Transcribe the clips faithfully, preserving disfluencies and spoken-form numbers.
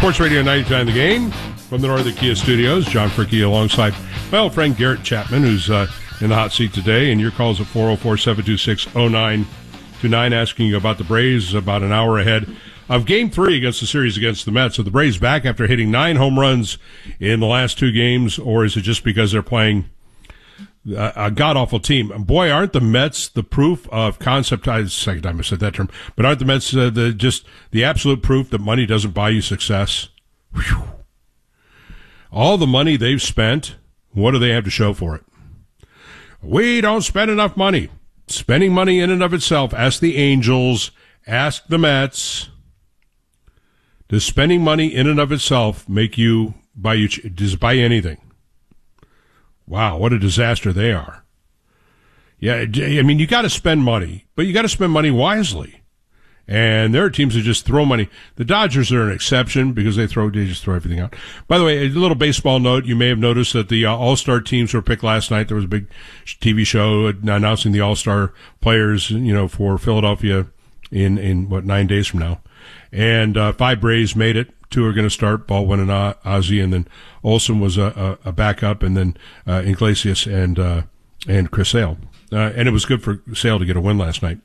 Sports Radio ninety-nine The Game from the Northern Kia Studios. John Fricke alongside my old friend Garrett Chapman, who's uh, in the hot seat today. And your calls at four oh four, seven two six, oh nine two nine asking you about the Braves about an hour ahead of Game three against the series against the Mets. So the Braves back after hitting nine home runs in the last two games, or is it just because they're playing a, a god-awful team? Boy, aren't the Mets the proof of concept? I, second time I said that term. But aren't the Mets uh, the, just the absolute proof that money doesn't buy you success? Whew. All the money they've spent, what do they have to show for it? We don't spend enough money. Spending money in and of itself, ask the Angels, ask the Mets. Does spending money in and of itself make you buy you does it buy you anything? Wow, what a disaster they are. Yeah, I mean, you got to spend money, but you got to spend money wisely. And there are teams that just throw money. The Dodgers are an exception because they throw, they just throw everything out. By the way, a little baseball note. You may have noticed that the uh, All-Star teams were picked last night. There was a big T V show announcing the All-Star players, you know, for Philadelphia in, in what, nine days from now. And, uh, five Braves made it. Two are going to start, Baldwin and uh, Ozzie, and then Olsen was a, a, a backup, and then, uh, Iglesias and, uh, and Chris Sale. Uh, and it was good for Sale to get a win last night.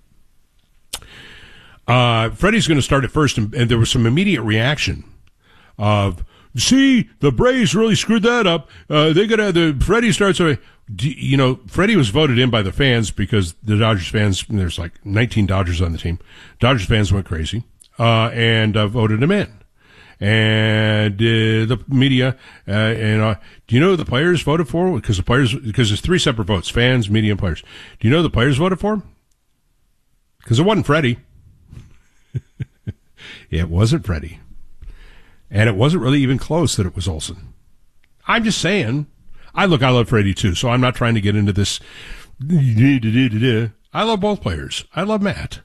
Uh, Freddie's going to start at first, and, and there was some immediate reaction of, see, the Braves really screwed that up. Uh, they got to, the, Freddie starts away. You know, Freddie was voted in by the fans because the Dodgers fans, there's like nineteen Dodgers on the team. Dodgers fans went crazy, uh, and, uh, voted him in. And, uh, the media, uh, and, uh, do you know who the players voted for? Because the players, because there's three separate votes, fans, media, and players. Do you know who the players voted for? Because it wasn't Freddie. It wasn't Freddie. And it wasn't really even close that it was Olsen. I'm just saying. I look, I love Freddie too, so I'm not trying to get into this. I love both players. I love Matt.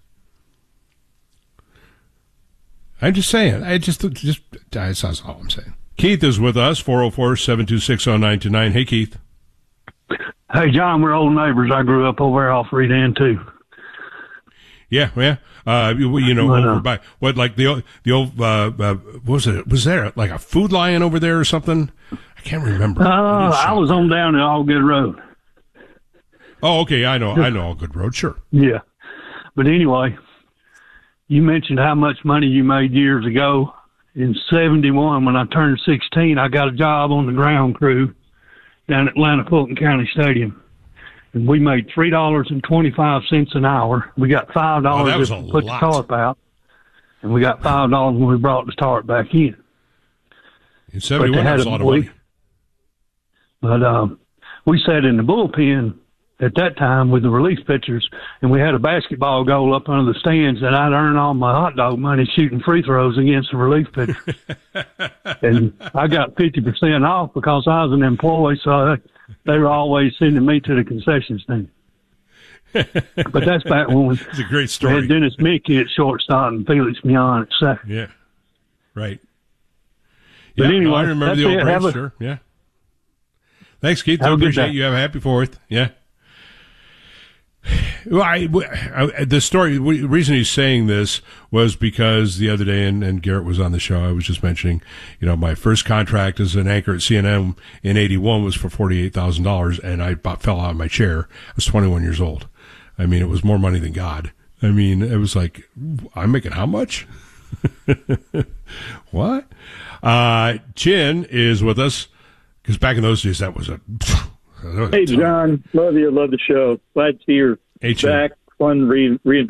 I'm just saying. I just, just, that's all I'm saying. Keith is with us, four oh four, seven two six, oh nine two nine. Hey, Keith. Hey, John, we're old neighbors. I grew up over there off Reed End too. Yeah, yeah. Uh, you, you know, but, uh, over by, what, like the, the old, uh, uh, what was it? Was there like a Food Lion over there or something? I can't remember. Uh, I was on down the All Good Road. Oh, okay. I know, I know All Good Road. Sure. Yeah. But anyway, you mentioned how much money you made years ago. In seventy-one, when I turned sixteen, I got a job on the ground crew down at Atlanta Fulton County Stadium. And we made three dollars and twenty-five cents an hour. We got five dollars oh, if we put lot. the tarp out. And we got five dollars when we brought the tarp back in. In seventy-one, that was a lot of money. But um, we sat in the bullpen at that time with the relief pitchers, and we had a basketball goal up under the stands, and I'd earn all my hot dog money shooting free throws against the relief pitcher. And I got fifty percent off because I was an employee, so I, they were always sending me to the concession stand. But that's back when we it's a great story. had Dennis Mickey at shortstop and Felix Mion at second. Yeah, right. But yeah, anyway, no, I remember the old Braves, sure. Yeah. Thanks, Keith. I appreciate you. Have a happy fourth. Yeah. Well, I, I, the story, the reason he's saying this was because the other day, and, and Garrett was on the show, I was just mentioning, you know, my first contract as an anchor at C N N in eighty-one was for forty-eight thousand dollars, and I about fell out of my chair. I was twenty-one years old. I mean, it was more money than God. I mean, it was like, I'm making how much? What? Uh, Chin is with us, because back in those days, that was a... Hey, John. Love you. Love the show. Glad to see you're hey, back. Fun re- reinventing